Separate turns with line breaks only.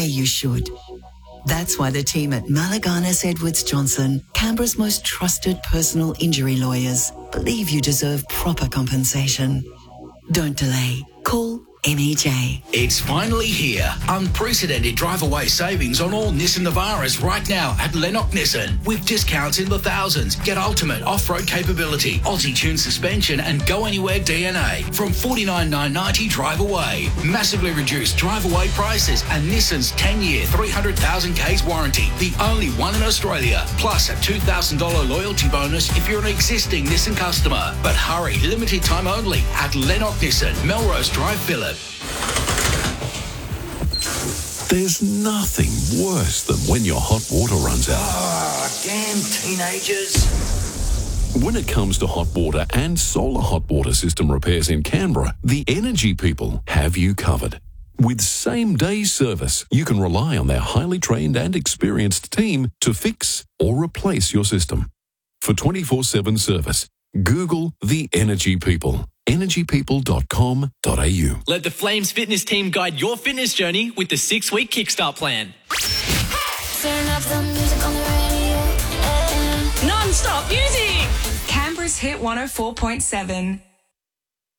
you should. That's why the team at Malaganas Edwards Johnson, Canberra's most trusted personal injury lawyers, believe you deserve proper compensation. Don't delay. Call MEJ.
It's finally here. Unprecedented drive-away savings on all Nissan Navaras right now at Lennox Nissan. With discounts in the thousands. Get ultimate off-road capability, Aussie-tuned suspension and go-anywhere DNA from $49,990 drive-away. Massively reduced drive-away prices and Nissan's 10-year, 300,000 Ks warranty. The only one in Australia. Plus a $2,000 loyalty bonus if you're an existing Nissan customer. But hurry, limited time only at Lennox Nissan, Melrose Drive, Phillip.
There's nothing worse than when your hot water runs out.
Oh, damn teenagers.
When it comes to hot water and solar hot water system repairs in Canberra, the Energy People have you covered. With same-day service, you can rely on their highly trained and experienced team to fix or replace your system. For 24/7 service, Google the Energy People. energypeople.com.au.
Let the Flames fitness team guide your fitness journey with the 6-week Kickstart plan.
Turn up the music on the radio.
Non-stop music. Canberra's Hit 104.7.